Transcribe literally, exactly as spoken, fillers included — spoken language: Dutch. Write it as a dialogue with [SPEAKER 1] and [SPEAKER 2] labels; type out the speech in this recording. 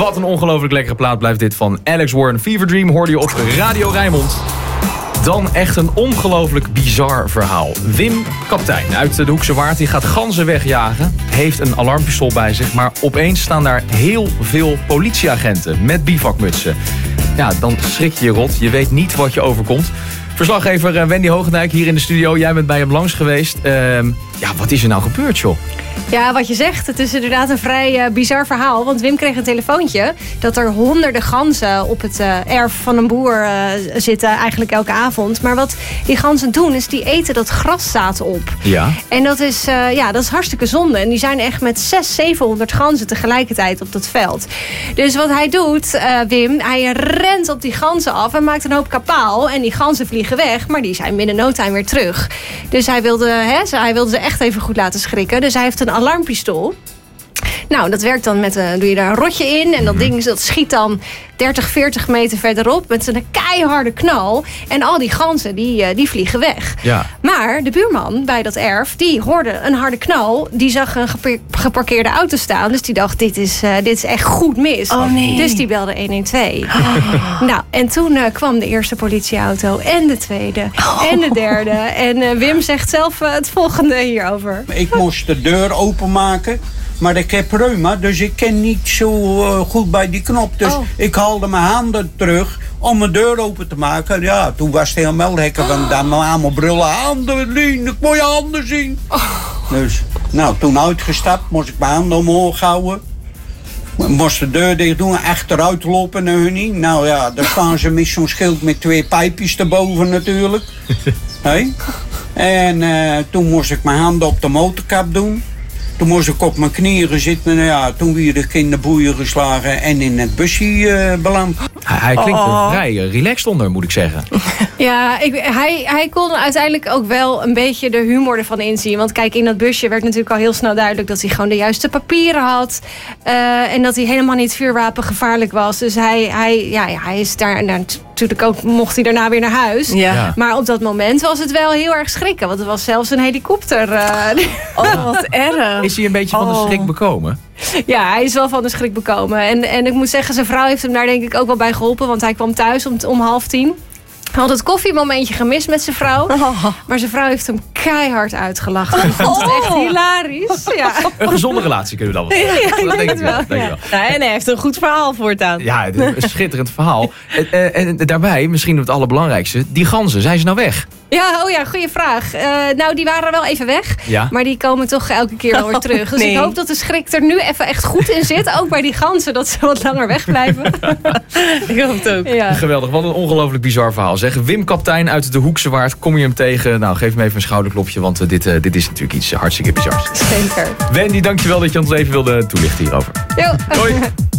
[SPEAKER 1] Wat een ongelooflijk lekkere plaat blijft dit van Alex Warren. Fever Dream hoorde je op Radio Rijnmond. Dan echt een ongelooflijk bizar verhaal. Wim Kaptein uit de Hoekse Waard die gaat ganzen wegjagen. Heeft een alarmpistool bij zich. Maar opeens staan daar heel veel politieagenten met bivakmutsen. Ja, dan schrik je je rot. Je weet niet wat je overkomt. Verslaggever Wendy Hogendijk hier in de studio. Jij bent bij hem langs geweest. Uh, ja, wat is er nou gebeurd, joh?
[SPEAKER 2] Ja, wat je zegt, het is inderdaad een vrij uh, bizar verhaal. Want Wim kreeg een telefoontje dat er honderden ganzen op het uh, erf van een boer uh, zitten. Eigenlijk elke avond. Maar wat die ganzen doen, is die eten dat graszaad op.
[SPEAKER 1] Ja.
[SPEAKER 2] En dat is, uh, ja, dat is hartstikke zonde. En die zijn echt met zeshonderd, zevenhonderd ganzen tegelijkertijd op dat veld. Dus wat hij doet, uh, Wim, hij rent op die ganzen af en maakt een hoop kapaal. En die ganzen vliegen weg, maar die zijn binnen no time weer terug. Dus hij wilde, hè, hij wilde ze echt even goed laten schrikken. Dus hij heeft een alarmpistool. Nou, dat werkt dan met een, doe je daar een rotje in. En dat ding dat schiet dan dertig, veertig meter verderop met een keiharde knal. En al die ganzen, die, die vliegen weg.
[SPEAKER 1] Ja.
[SPEAKER 2] Maar de buurman bij dat erf, die hoorde een harde knal. Die zag een geparkeerde auto staan. Dus die dacht, dit is, uh, dit is echt goed mis.
[SPEAKER 3] Oh, nee.
[SPEAKER 2] Dus die belde honderdtwaalf. Oh. Nou, en toen uh, kwam de eerste politieauto. En de tweede. Oh. En de derde. En uh, Wim zegt zelf uh, het volgende hierover.
[SPEAKER 4] Ik moest de deur openmaken. Maar ik heb reuma, dus ik ken niet zo uh, goed bij die knop. Dus oh. ik haalde mijn handen terug om mijn deur open te maken. Ja, toen was het helemaal lekker. Want dan allemaal brullen. Handen, Lien, ik moet je handen zien. Oh. Dus, nou, toen uitgestapt, moest ik mijn handen omhoog houden. Moest de deur dicht doen, achteruit lopen naar hun. Nou ja, daar staan ze met zo'n schild met twee pijpjes erboven natuurlijk. Hey? En uh, toen moest ik mijn handen op de motorkap doen. Toen moest ik op mijn knieën zitten. Nou ja, toen werd ik in de boeien geslagen en in het busje uh, beland.
[SPEAKER 1] Hij, hij klinkt
[SPEAKER 3] Oh.
[SPEAKER 1] er vrij uh, relaxed onder, moet ik zeggen.
[SPEAKER 2] Ja, ik, hij, hij kon uiteindelijk ook wel een beetje de humor ervan inzien. Want kijk, in dat busje werd natuurlijk al heel snel duidelijk dat hij gewoon de juiste papieren had. Uh, en dat hij helemaal niet vuurwapengevaarlijk was. Dus hij, hij, ja, hij is daar... daar natuurlijk ook mocht hij daarna weer naar huis.
[SPEAKER 3] Ja.
[SPEAKER 1] Ja.
[SPEAKER 2] Maar op dat moment was het wel heel erg schrikken. Want er was zelfs een helikopter. Uh,
[SPEAKER 3] Oh, wat erg.
[SPEAKER 1] Is hij een beetje van de
[SPEAKER 3] Oh.
[SPEAKER 1] schrik bekomen?
[SPEAKER 2] ja, hij is wel van de schrik bekomen. En, en ik moet zeggen, zijn vrouw heeft hem daar denk ik ook wel bij geholpen. Want hij kwam thuis om, om half tien. Hij had het koffiemomentje gemist met zijn vrouw.
[SPEAKER 3] Oh.
[SPEAKER 2] Maar zijn vrouw heeft hem keihard uitgelachen. Hij vond het echt hilarisch. Ja.
[SPEAKER 1] Een gezonde relatie kunnen we dan wel zeggen.
[SPEAKER 2] Ja, ik
[SPEAKER 1] dat
[SPEAKER 2] denk
[SPEAKER 1] denk ik
[SPEAKER 2] het
[SPEAKER 1] wel.
[SPEAKER 2] wel,
[SPEAKER 1] Denk ik
[SPEAKER 2] ja.
[SPEAKER 1] wel.
[SPEAKER 3] Nou, en hij heeft een goed verhaal voortaan.
[SPEAKER 1] Ja, het is een schitterend verhaal. En, en, en daarbij, misschien het allerbelangrijkste, die ganzen, zijn ze nou weg?
[SPEAKER 2] Ja, oh ja, goede vraag. Uh, nou, die waren wel even weg.
[SPEAKER 1] Ja.
[SPEAKER 2] Maar die komen toch elke keer wel weer terug. Dus
[SPEAKER 3] Nee.
[SPEAKER 2] ik hoop dat de schrik er nu even echt goed in zit. Ook bij die ganzen, dat ze wat langer wegblijven.
[SPEAKER 3] Ik hoop het ook.
[SPEAKER 2] Ja.
[SPEAKER 1] Geweldig, wat een ongelooflijk bizar verhaal. Zeg, Wim Kaptein uit de Hoekse Waard, kom je hem tegen? Nou, geef hem even een schouderklopje, want uh, dit, uh, dit is natuurlijk iets uh, hartstikke bizars.
[SPEAKER 2] Zeker.
[SPEAKER 1] Wendy, dankjewel dat je ons even wilde toelichten hierover.
[SPEAKER 2] Jo.
[SPEAKER 1] Hoi.